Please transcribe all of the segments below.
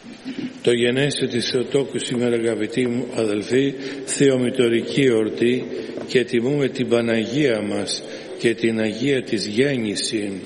Το γενέσιο της Θεοτόκου σήμερα, αγαπητοί μου αδελφοί, θεομητορική εορτή, και τιμούμε την Παναγία μας και την Αγία της γέννηση.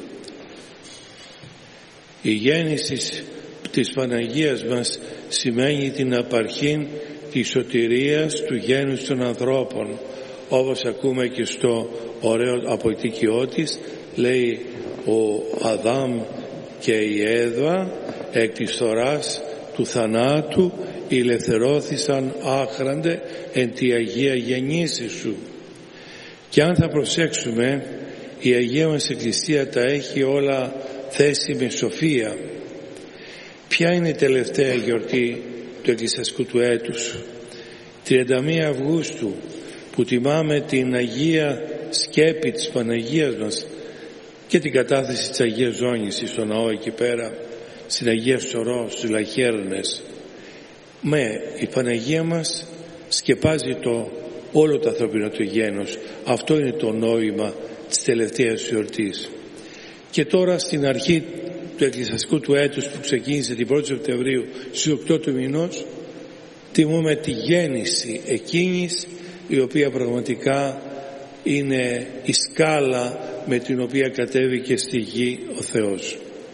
Η γέννηση της Παναγίας μας σημαίνει την απαρχήν της σωτηρίας του γένους των ανθρώπων, όπως ακούμε και στο ωραίο αποητίκιό της, λέει ο Αδάμ και η Εύα εκ της θωράς του θανάτου ηλευθερώθησαν άχραντε εν τη Αγία γεννήση σου. Και αν θα προσέξουμε, η Αγία μας Εκκλησία τα έχει όλα θέσει με σοφία. Ποια είναι η τελευταία γιορτή του εκκλησιαστικού του έτους? 31 Αυγούστου, που τιμάμε την Αγία Σκέπη της Παναγίας μας και την κατάθεση της Αγίας Ζώνησης στο ναό εκεί πέρα, στην Αγία Σωρό, στους Λαχέρνες. Η Παναγία μας σκεπάζει όλο το ανθρώπινο του γένος. Αυτό είναι το νόημα της τελευταίας γιορτής. Και τώρα στην αρχή του εκκλησιαστικού του έτους, που ξεκίνησε την 1η Σεπτεμβρίου στις 8 του μηνός, τιμούμε τη γέννηση εκείνης η οποία πραγματικά είναι η σκάλα με την οποία κατέβηκε στη γη ο Θεός.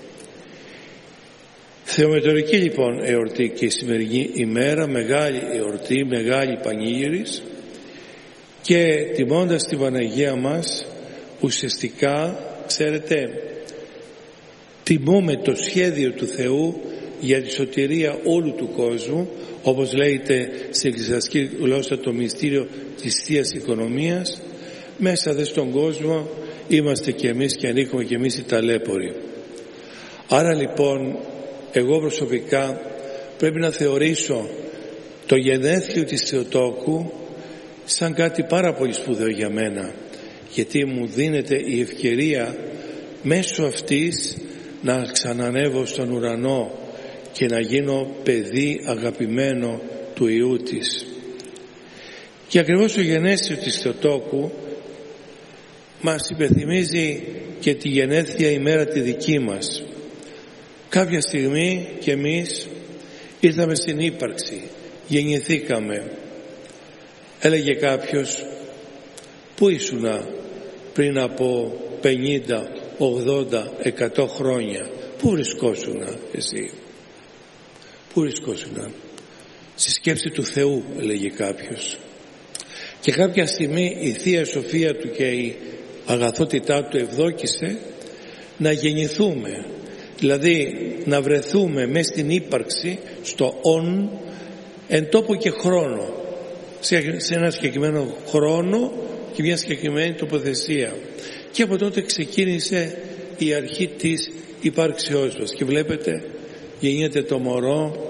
Θεομετωρική λοιπόν εορτή και η σημερινή ημέρα, μεγάλη εορτή, μεγάλη πανήγυρις, και τιμώντας την Παναγία μας ουσιαστικά, ξέρετε, τιμούμε το σχέδιο του Θεού για τη σωτηρία όλου του κόσμου, όπως λέγεται στην εκκλησιαστική γλώσσα το μυστήριο της Θείας Οικονομίας. Μέσα δε στον κόσμο είμαστε και εμείς και ανήκουμε και εμείς οι ταλέποροι. Άρα λοιπόν εγώ προσωπικά πρέπει να θεωρήσω το γενέθλιο της Θεοτόκου σαν κάτι πάρα πολύ σπουδαίο για μένα, γιατί μου δίνεται η ευκαιρία μέσω αυτής να ξανανεύω στον ουρανό και να γίνω παιδί αγαπημένο του Υιού της. Και ακριβώς το γενέσιο της Θεοτόκου μας υπενθυμίζει και τη γενέθλια ημέρα τη δική μας. Κάποια στιγμή και εμείς ήρθαμε στην ύπαρξη, γεννηθήκαμε. Έλεγε κάποιος, πού ήσουνα πριν από 50, 80, 100 χρόνια? Πού βρισκόσουνα εσύ? Πού βρισκόσουνα? Στη σκέψη του Θεού, έλεγε κάποιος. Και κάποια στιγμή η Θεία Σοφία του και η αγαθότητά του ευδόκησε να γεννηθούμε, δηλαδή να βρεθούμε μέσα στην ύπαρξη, στο «ον», εν τόπο και χρόνο, σε ένα συγκεκριμένο χρόνο και μια συγκεκριμένη τοποθεσία. Και από τότε ξεκίνησε η αρχή της υπάρξεώς μας. Και βλέπετε, γεννιέται το μωρό,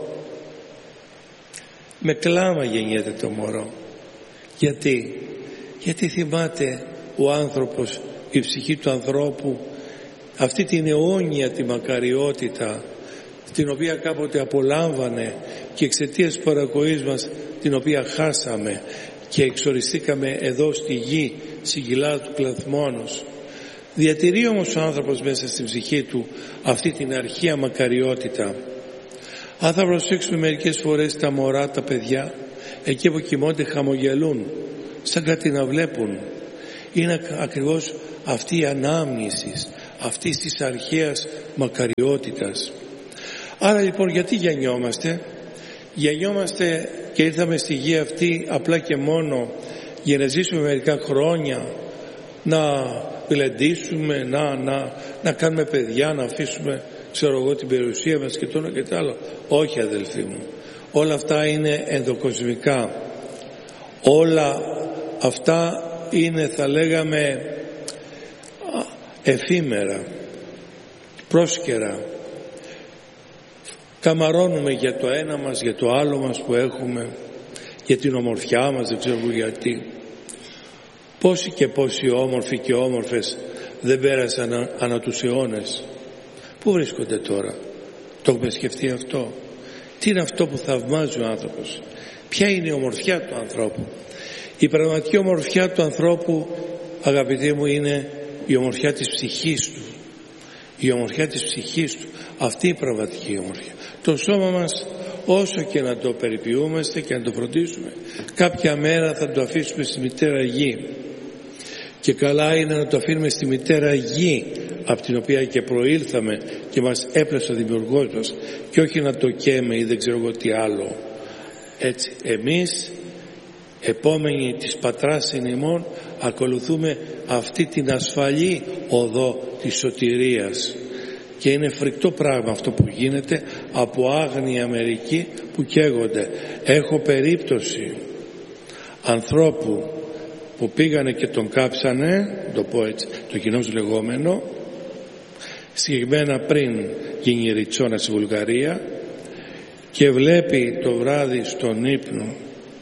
με κλάμα γεννιέται το μωρό. Γιατί θυμάται ο άνθρωπος, η ψυχή του ανθρώπου, αυτή την αιώνια τη μακαριότητα την οποία κάποτε απολάμβανε και εξαιτίας παρακοής μας την οποία χάσαμε και εξοριστήκαμε εδώ στη γη, στη κοιλάδα του κλαθμόνος. Διατηρεί όμως ο άνθρωπος μέσα στην ψυχή του αυτή την αρχαία μακαριότητα. Αν θα προσέξουμε μερικές φορές τα μωρά, τα παιδιά, εκεί που κοιμώνται χαμογελούν, σαν κάτι να βλέπουν. Είναι ακριβώς αυτή η ανάμνηση αυτής της αρχαίας μακαριότητας. Άρα λοιπόν γιατί γεννιόμαστε? Γεννιόμαστε και ήρθαμε στη γη αυτή απλά και μόνο για να ζήσουμε μερικά χρόνια, να γλεντήσουμε, να κάνουμε παιδιά, να αφήσουμε την περιουσία μας και το ένα και το άλλο? Όχι, αδελφοί μου, όλα αυτά είναι ενδοκοσμικά, όλα αυτά είναι, θα λέγαμε, εφήμερα, πρόσκαιρα. Καμαρώνουμε για το ένα μας, για το άλλο μας που έχουμε, για την ομορφιά μας, δεν ξέρω γιατί. Πόσοι και πόσοι όμορφοι και όμορφες δεν πέρασαν ανά τους αιώνες? Πού βρίσκονται τώρα? Το έχουμε σκεφτεί αυτό? Τι είναι αυτό που θαυμάζει ο άνθρωπος? Ποια είναι η ομορφιά του ανθρώπου? Η πραγματική ομορφιά του ανθρώπου, αγαπητοί μου, είναι η ομορφιά της ψυχής του. η ομορφιά της ψυχής του, αυτή η πραγματική ομορφιά. Το σώμα μας, όσο και να το περιποιούμαστε και να το φροντίσουμε, κάποια μέρα θα το αφήσουμε στη μητέρα γη, και καλά είναι να το αφήνουμε στη μητέρα γη, από την οποία και προήλθαμε και μας έπλασε ο Δημιουργός μας, και όχι να το καίμε ή δεν ξέρω εγώ τι άλλο. Έτσι εμείς, επόμενοι της πατράς εν ημών, ακολουθούμε αυτή την ασφαλή οδό της σωτηρίας, και είναι φρικτό πράγμα αυτό που γίνεται από άγνοια μερικοί που καίγονται. Έχω περίπτωση ανθρώπου που πήγανε και τον κάψανε, το πω έτσι, το κοινώς λεγόμενο, συγκεκριμένα πριν γίνει η Ριτσόνα στη Βουλγαρία, και βλέπει το βράδυ στον ύπνο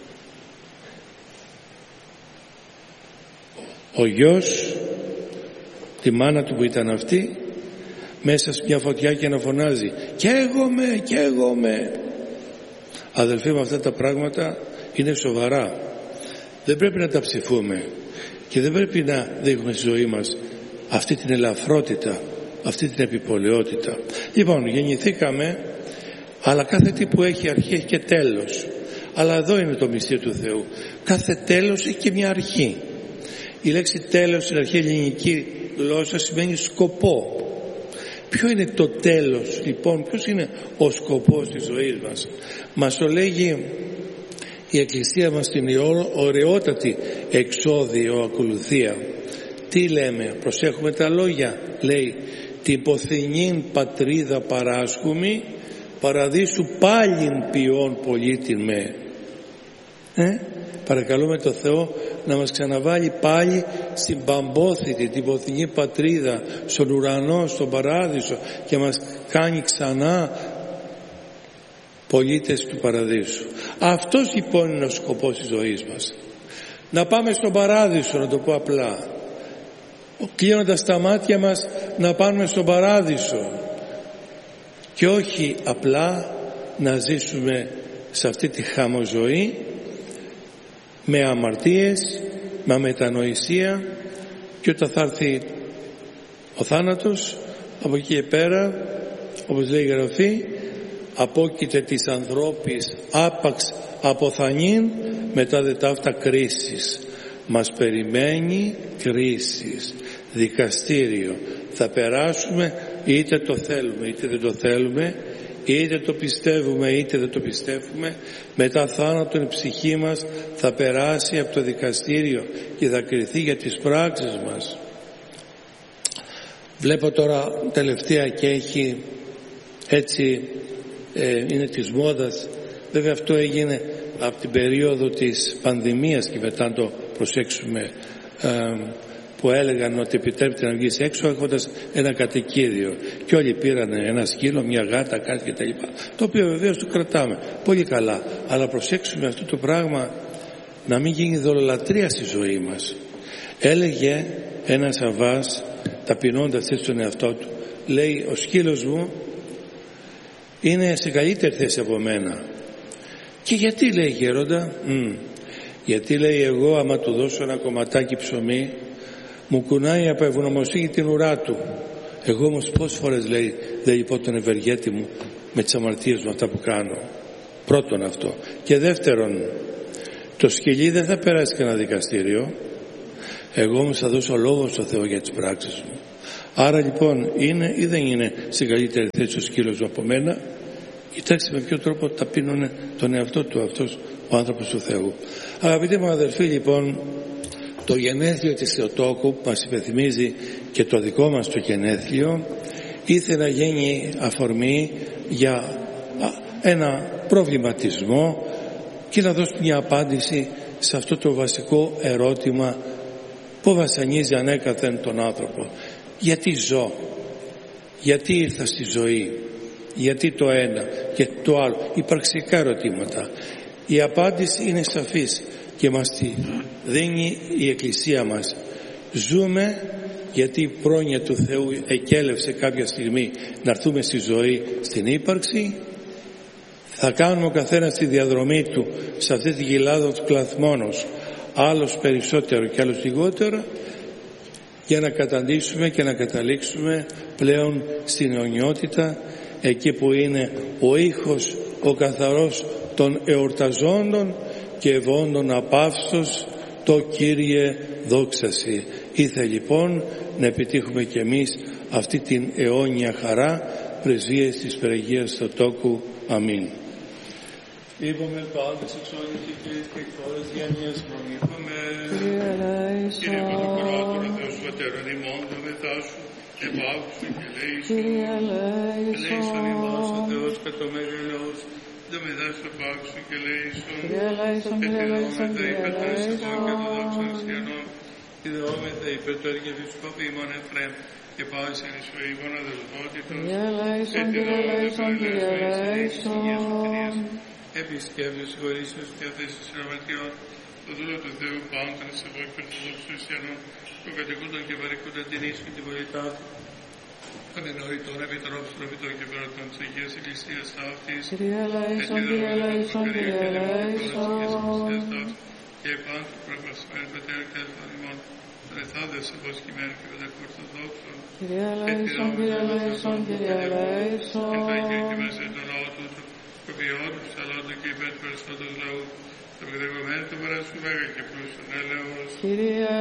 ο γιος τη μάνα του που ήταν αυτή μέσα σε μια φωτιά και να φωνάζει καίγομαι. Αδελφοί, με αυτά τα πράγματα είναι σοβαρά, δεν πρέπει να τα ψηφούμε και δεν πρέπει να δείχνουμε στη ζωή μας αυτή την ελαφρότητα, αυτή την επιπολαιότητα. Λοιπόν, γεννηθήκαμε, αλλά κάθε τι που έχει αρχή έχει και τέλος. Αλλά εδώ είναι το μυστήριο του Θεού. Κάθε τέλος έχει και μια αρχή. Η λέξη τέλος στην αρχαία ελληνική γλώσσα σημαίνει σκοπό. Ποιο είναι το τέλος λοιπόν, ποιος είναι ο σκοπός της ζωής μας? Μας το λέγει η Εκκλησία μας στην ωραιότατη εξώδιο ακολουθία. Τι λέμε? Προσέχουμε τα λόγια. Λέει, την ποθηνήν πατρίδα παράσχουμη, παραδείσου πάλιν ποιόν πολίτην με. Παρακαλούμε το Θεό να μας ξαναβάλει πάλι στην παμπόθητη, την ποθηνή πατρίδα, στον ουρανό, στον παράδεισο, και μας κάνει ξανά πολίτες του παραδείσου. Αυτός λοιπόν είναι ο σκοπός της ζωής μας. Να πάμε στον παράδεισο, να το πω απλά. Κλείνοντας τα μάτια μας να πάμε στον παράδεισο, και όχι απλά να ζήσουμε σε αυτή τη χαμοζωή με αμαρτίες, με αμετανοησία, και όταν θα έρθει ο θάνατος, από εκεί και πέρα, όπως λέει η Γραφή, απόκειται της ανθρώπης άπαξ αποθανήν, μετά δε ταύτα κρίσεις. Μας περιμένει κρίσεις, δικαστήριο. Θα περάσουμε, είτε το θέλουμε είτε δεν το θέλουμε, είτε το πιστεύουμε είτε δεν το πιστεύουμε. Μετά θάνατον η ψυχή μας θα περάσει από το δικαστήριο και θα κριθεί για τις πράξεις μας. Βλέπω τώρα τελευταία και έχει έτσι, είναι της μόδας. Βέβαια αυτό έγινε από την περίοδο της πανδημίας και μετά να το προσέξουμε, που έλεγαν ότι επιτρέπεται να βγεις έξω έχοντας ένα κατοικίδιο, και όλοι πήραν ένα σκύλο, μια γάτα, κάτι κτλ. Το οποίο βεβαίως το κρατάμε πολύ καλά, αλλά προσέξουμε αυτό το πράγμα να μην γίνει δολολατρεία στη ζωή μας. Έλεγε ένας Αββάς, ταπεινώντας έτσι τον εαυτό του, λέει, ο σκύλος μου είναι σε καλύτερη θέση από μένα. Και γιατί, λέει, γέροντα? Γιατί, λέει, εγώ άμα του δώσω ένα κομματάκι ψωμί μου κουνάει από ευγνωμοσύνη την ουρά του. Εγώ όμως πόσες φορές, λέει, δεν λυπώ τον ευεργέτη μου με τις αμαρτίες μου αυτά που κάνω? Πρώτον αυτό. Και δεύτερον, το σκυλί δεν θα περάσει κανένα δικαστήριο, εγώ όμως θα δώσω λόγο στο Θεό για τις πράξεις μου. Άρα λοιπόν είναι ή δεν είναι σε καλύτερη θέση ο σκύλος μου από μένα? Κοιτάξτε με ποιο τρόπο ταπείνωνε τον εαυτό του αυτός ο άνθρωπος του Θεού. Αγαπητοί μου αδελφοί, λοιπόν, το γενέθλιο της Θεοτόκου που μας υπενθυμίζει και το δικό μας το γενέθλιο, ήθελε να γίνει αφορμή για ένα προβληματισμό και να δώσει μια απάντηση σε αυτό το βασικό ερώτημα που βασανίζει ανέκαθεν τον άνθρωπο. Γιατί ζω? Γιατί ήρθα στη ζωή? Γιατί το ένα και το άλλο? Υπαρξιακά ερωτήματα. Η απάντηση είναι σαφής και μας τη δίνει η Εκκλησία μας. Ζούμε γιατί η πρόνοια του Θεού εκέλευσε κάποια στιγμή να έρθουμε στη ζωή, στην ύπαρξη. Θα κάνουμε ο καθένας τη διαδρομή του σε αυτή τη κοιλάδα του κλαθμόνος, άλλος περισσότερο και άλλος λιγότερο, για να καταντήσουμε και να καταλήξουμε πλέον στην αιωνιότητα, εκεί που είναι ο ήχος ο καθαρός των εορταζόντων και ευώντων απαύστος το Κύριε δόξαση. Ήθε λοιπόν να επιτύχουμε κι εμείς αυτή την αιώνια χαρά, πρεσβείες της Περαιγείας Θεοτόκου. Αμήν. Είπαμε πάντες εξώνηση και εκφόρες διανύας μονήφαμε. Κύριε Πρωτοκράτορα Θεός Πατέρων ημών, το μετά σου επάγουσου και λέησον. Λέησον ημάς ο Θεός κατ' το μέγαλος, το μετά σου επάγουσου και λέησον. Επιδεόμεθα υπέρ των εισαγών και των δόξων χριστιανών. Επιδεόμεθα υπέρ του Αρχιεπισκόπου ημών Εφραίμ και πάση εις ο ημών αδελφότητος. Επισκέπτες, συγχωρήσεως και αθέσεις συνομετριών, το δούλο του Θεού πάντων εις εγώ υπέρ των δόξων χριστιανών, που κατοικούνταν και παρικούνταν την ίσχυ την πολιτά του, των εννοητών επιτρόψεων επιτών και πέρατων της Αγίας Εκκλησίας αυτής, και πάντων του προγνωσμένου Πατέρα και των ημών, των εθάδες όπως κειμένου και πεντακορθοδόξων, εν το Αγίο και μέσα των λαό του, το ποιόν του ψαλόντου και υπέρ του περισσότερου λαού, το επιδεγωμένο του παράσου μέγα και πλούσιον έλεος. Κύριε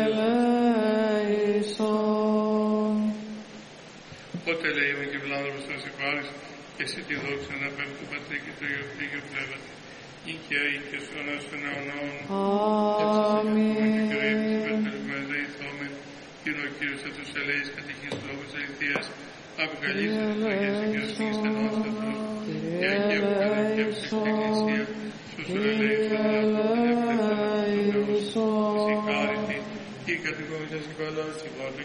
ελέησον. Πότε λέμε και βλάνδρος θα σε πάρεις, και εσύ τη δόξα να πέμπει του Πατρί και του Υιού και Αγίου Πνεύματι, ή και αεί και σου ανάσουν αιωνών. Αμήν. Και κρύβεις υπερπεριγμένες δεηθόμεν, είναι ο Κύριος θα τους ελέεις κατηχείς λόγους αληθείας, αποκαλύψε τις Αγίες Εκκλησίες στενός αυτούς, και Αγίου Καλυκεύσης στην Εκκλησία, στους ελέησον ελέησον, εσύ χάρητη, ή κατηγορητές η